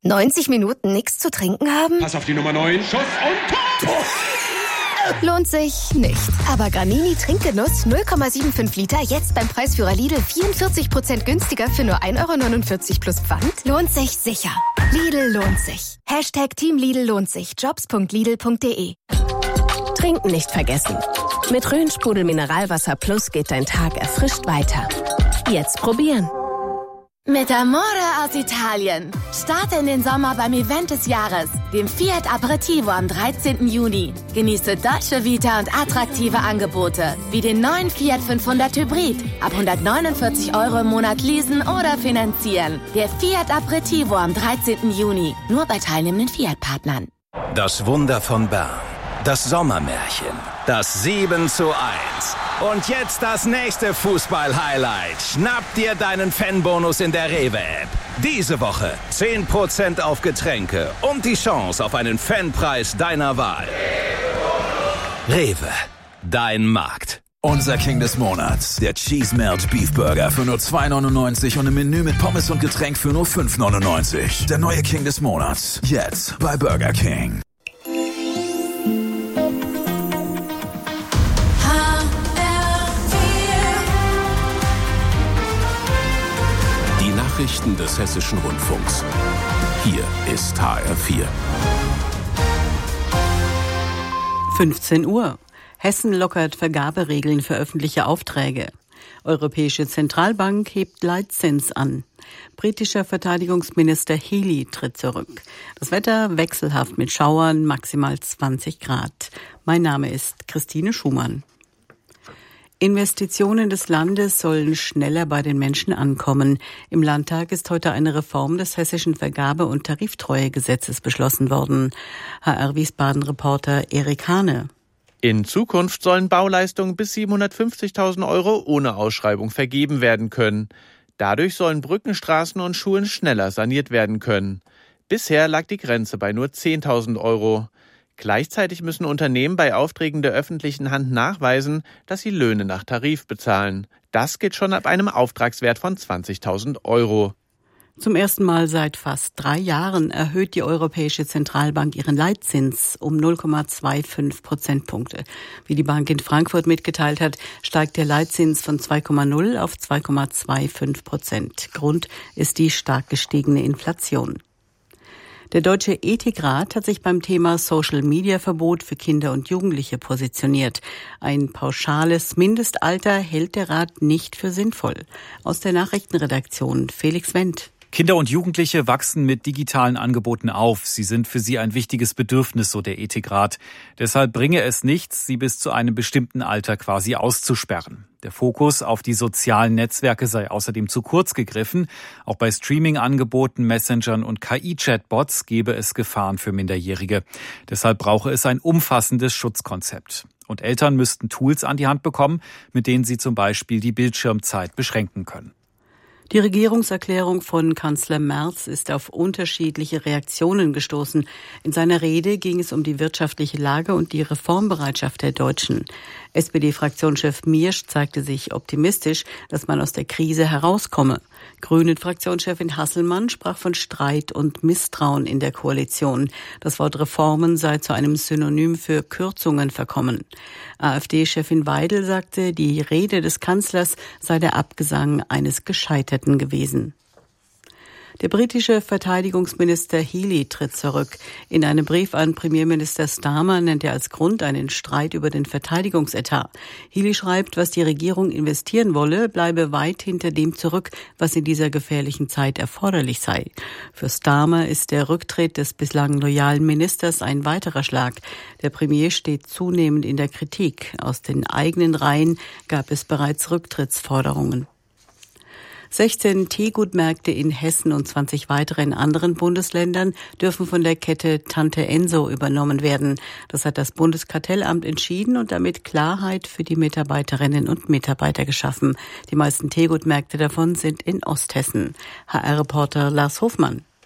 90 Minuten nichts zu trinken haben? Pass auf die Nummer 9. Schuss und Tor! Lohnt sich nicht. Aber Granini Trinkgenuss 0,75 Liter jetzt beim Preisführer Lidl 44% günstiger für nur 1,49 € plus Pfand? Lohnt sich sicher. Lidl lohnt sich. Team Lidl lohnt sich. Jobs.lidl.de. Trinken nicht vergessen. Mit Rhön-Sprudel Mineralwasser Plus geht dein Tag erfrischt weiter. Jetzt probieren. Mit Amore aus Italien. Starte in den Sommer beim Event des Jahres, dem Fiat Aperitivo am 13. Juni. Genieße Dolce Vita und attraktive Angebote, wie den neuen Fiat 500 Hybrid. Ab 149 € im Monat leasen oder finanzieren. Der Fiat Aperitivo am 13. Juni. Nur bei teilnehmenden Fiat-Partnern. Das Wunder von Bern. Das Sommermärchen. Das 7:1. Und jetzt das nächste Fußball-Highlight. Schnapp dir deinen Fanbonus in der Rewe-App. Diese Woche 10% auf Getränke und die Chance auf einen Fanpreis deiner Wahl. Rewe, dein Markt. Unser King des Monats, der Cheese Melt Beef Burger für nur 2,99 € und im Menü mit Pommes und Getränk für nur 5,99 €. Der neue King des Monats, jetzt bei Burger King. Nachrichten des Hessischen Rundfunks. Hier ist HR4. 15 Uhr. Hessen lockert Vergaberegeln für öffentliche Aufträge. Europäische Zentralbank hebt Leitzins an. Britischer Verteidigungsminister Healey tritt zurück. Das Wetter wechselhaft mit Schauern, maximal 20 Grad. Mein Name ist Christine Schumann. Investitionen des Landes sollen schneller bei den Menschen ankommen. Im Landtag ist heute eine Reform des hessischen Vergabe- und Tariftreuegesetzes beschlossen worden. HR Wiesbaden-Reporter Erik Hane. In Zukunft sollen Bauleistungen bis 750.000 € ohne Ausschreibung vergeben werden können. Dadurch sollen Brücken, Straßen und Schulen schneller saniert werden können. Bisher lag die Grenze bei nur 10.000 €. Gleichzeitig müssen Unternehmen bei Aufträgen der öffentlichen Hand nachweisen, dass sie Löhne nach Tarif bezahlen. Das geht schon ab einem Auftragswert von 20.000 €. Zum ersten Mal seit fast 3 Jahren erhöht die Europäische Zentralbank ihren Leitzins um 0,25 Prozentpunkte. Wie die Bank in Frankfurt mitgeteilt hat, steigt der Leitzins von 2,0 auf 2,25%. Grund ist die stark gestiegene Inflation. Der Deutsche Ethikrat hat sich beim Thema Social-Media-Verbot für Kinder und Jugendliche positioniert. Ein pauschales Mindestalter hält der Rat nicht für sinnvoll. Aus der Nachrichtenredaktion Felix Wendt. Kinder und Jugendliche wachsen mit digitalen Angeboten auf. Sie sind für sie ein wichtiges Bedürfnis, so der Ethikrat. Deshalb bringe es nichts, sie bis zu einem bestimmten Alter quasi auszusperren. Der Fokus auf die sozialen Netzwerke sei außerdem zu kurz gegriffen. Auch bei Streaming-Angeboten, Messengern und KI-Chatbots gebe es Gefahren für Minderjährige. Deshalb brauche es ein umfassendes Schutzkonzept. Und Eltern müssten Tools an die Hand bekommen, mit denen sie zum Beispiel die Bildschirmzeit beschränken können. Die Regierungserklärung von Kanzler Merz ist auf unterschiedliche Reaktionen gestoßen. In seiner Rede ging es um die wirtschaftliche Lage und die Reformbereitschaft der Deutschen. SPD-Fraktionschef Miersch zeigte sich optimistisch, dass man aus der Krise herauskomme. Grünen-Fraktionschefin Hasselmann sprach von Streit und Misstrauen in der Koalition. Das Wort Reformen sei zu einem Synonym für Kürzungen verkommen. AfD-Chefin Weidel sagte, die Rede des Kanzlers sei der Abgesang eines Gescheiterten gewesen. Der britische Verteidigungsminister Healey tritt zurück. In einem Brief an Premierminister Starmer nennt er als Grund einen Streit über den Verteidigungsetat. Healey schreibt, was die Regierung investieren wolle, bleibe weit hinter dem zurück, was in dieser gefährlichen Zeit erforderlich sei. Für Starmer ist der Rücktritt des bislang loyalen Ministers ein weiterer Schlag. Der Premier steht zunehmend in der Kritik. Aus den eigenen Reihen gab es bereits Rücktrittsforderungen. 16 Teegutmärkte in Hessen und 20 weitere in anderen Bundesländern dürfen von der Kette Tante Enso übernommen werden. Das hat das Bundeskartellamt entschieden und damit Klarheit für die Mitarbeiterinnen und Mitarbeiter geschaffen. Die meisten Teegutmärkte davon sind in Osthessen. HR-Reporter Lars Hofmann.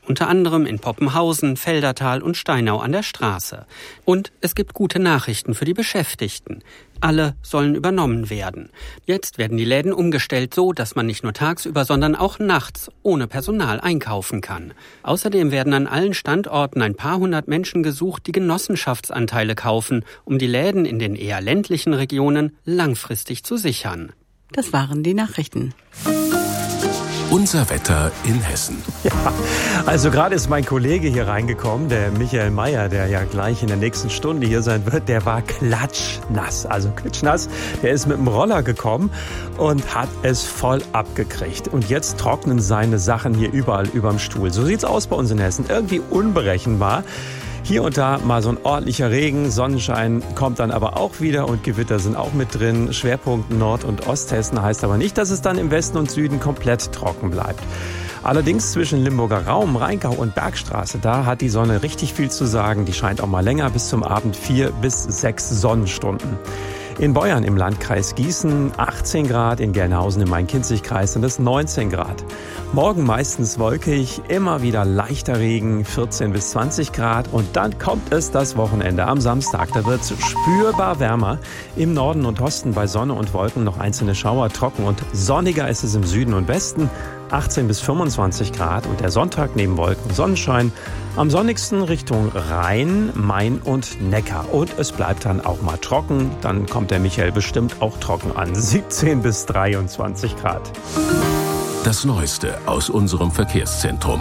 unter anderem in Poppenhausen, Feldertal und Steinau an der Straße. Und es gibt gute Nachrichten für die Beschäftigten. Alle sollen übernommen werden. Jetzt werden die Läden umgestellt so, dass man nicht nur tagsüber, sondern auch nachts ohne Personal einkaufen kann. Außerdem werden an allen Standorten ein paar hundert Menschen gesucht, die Genossenschaftsanteile kaufen, um die Läden in den eher ländlichen Regionen langfristig zu sichern. Das waren die Nachrichten. Unser Wetter in Hessen. Ja, also gerade ist mein Kollege hier reingekommen, der Michael Mayer, der ja gleich in der nächsten Stunde hier sein wird. Der war klatschnass, also klitschnass. Der ist mit dem Roller gekommen und hat es voll abgekriegt. Und jetzt trocknen seine Sachen hier überall überm Stuhl. So sieht's aus bei uns in Hessen. Irgendwie unberechenbar. Hier und da mal so ein ordentlicher Regen, Sonnenschein kommt dann aber auch wieder und Gewitter sind auch mit drin. Schwerpunkt Nord- und Osthessen heißt aber nicht, dass es dann im Westen und Süden komplett trocken bleibt. Allerdings zwischen Limburger Raum, Rheingau und Bergstraße, da hat die Sonne richtig viel zu sagen. Die scheint auch mal länger, bis zum Abend 4 bis 6 Sonnenstunden. In Beuern im Landkreis Gießen 18 Grad, in Gelnhausen im Main-Kinzig-Kreis sind es 19 Grad. Morgen meistens wolkig, immer wieder leichter Regen, 14 bis 20 Grad. Und dann kommt es das Wochenende am Samstag. Da wird es spürbar wärmer. Im Norden und Osten bei Sonne und Wolken noch einzelne Schauer, trocken und sonniger ist es im Süden und Westen. 18 bis 25 Grad und der Sonntag neben Wolken Sonnenschein. Am sonnigsten Richtung Rhein, Main und Neckar. Und es bleibt dann auch mal trocken. Dann kommt der Michael bestimmt auch trocken an. 17 bis 23 Grad. Das Neueste aus unserem Verkehrszentrum.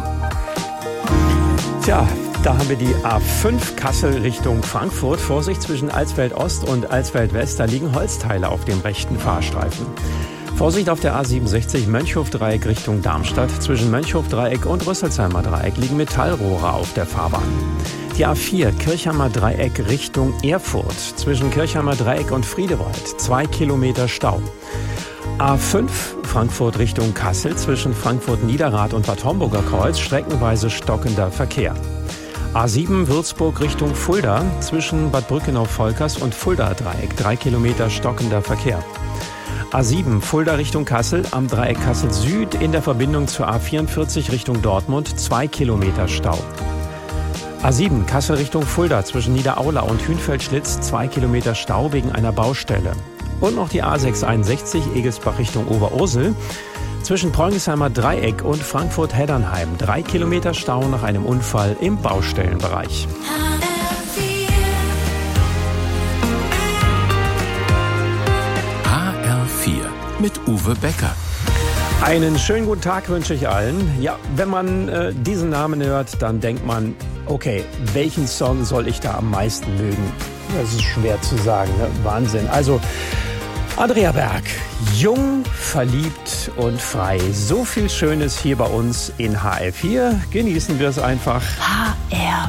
Tja, da haben wir die A5 Kassel Richtung Frankfurt. Vorsicht zwischen Alsfeld Ost und Alsfeld West. Da liegen Holzteile auf dem rechten Fahrstreifen. Vorsicht auf der A67 Mönchhof-Dreieck Richtung Darmstadt. Zwischen Mönchhof-Dreieck und Rüsselsheimer Dreieck liegen Metallrohre auf der Fahrbahn. Die A4 Kirchheimer Dreieck Richtung Erfurt. Zwischen Kirchheimer Dreieck und Friedewald 2 Kilometer Stau. A5 Frankfurt Richtung Kassel. Zwischen Frankfurt-Niederrad und Bad Homburger Kreuz streckenweise stockender Verkehr. A7 Würzburg Richtung Fulda. Zwischen Bad Brückenau-Volkers und Fulda-Dreieck 3 Kilometer stockender Verkehr. A7 Fulda Richtung Kassel, am Dreieck Kassel Süd in der Verbindung zur A44 Richtung Dortmund 2 Kilometer Stau. A7 Kassel Richtung Fulda zwischen Niederaula und Hünfeld-Schlitz 2 Kilometer Stau wegen einer Baustelle. Und noch die A661 Egelsbach Richtung Oberursel zwischen Preungesheimer Dreieck und Frankfurt-Heddernheim 3 Kilometer Stau nach einem Unfall im Baustellenbereich. Mit Uwe Becker. Einen schönen guten Tag wünsche ich allen. Ja, wenn man diesen Namen hört, dann denkt man, okay, welchen Song soll ich da am meisten mögen? Das ist schwer zu sagen, ne? Wahnsinn. Also, Andrea Berg, jung, verliebt und frei. So viel Schönes hier bei uns in HR4. Genießen wir es einfach. HR